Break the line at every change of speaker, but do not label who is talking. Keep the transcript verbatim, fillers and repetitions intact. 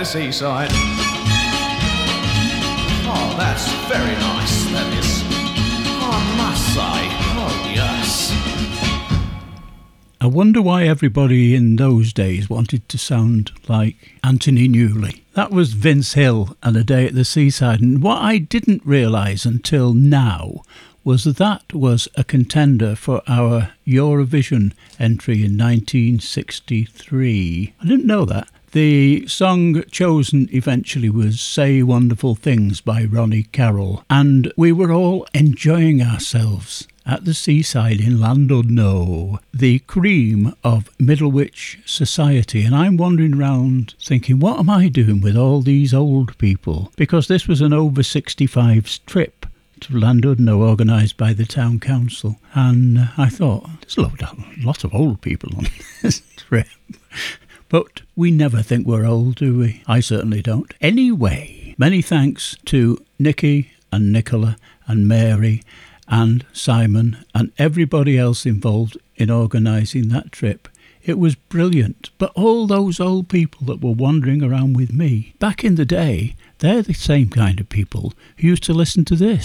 the seaside. Oh, that's very nice, that is. I must say, oh yes.
I wonder why everybody in those days wanted to sound like Anthony Newley. That was Vince Hill and A Day at the Seaside, and what I didn't realise until now was that that was a contender for our Eurovision entry in nineteen sixty-three. I didn't know that. The song chosen eventually was Say Wonderful Things by Ronnie Carroll, and we were all enjoying ourselves at the seaside in Llandudno, the cream of Middlewich society. And I'm wandering around thinking, what am I doing with all these old people? Because this was an over sixty-fives trip to Llandudno organised by the town council. And I thought, there's a lot, a lot of old people on this trip. But we never think we're old, do we? I certainly don't. Anyway, many thanks to Nikki and Nicola and Mary and Simon and everybody else involved in organising that trip. It was brilliant. But all those old people that were wandering around with me, back in the day, they're the same kind of people who used to listen to this.